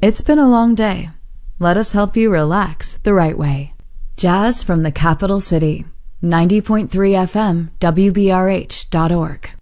It's been a long day. Let us help you relax the right way. Jazz from the Capital City. 90.3 FM, WBRH.org.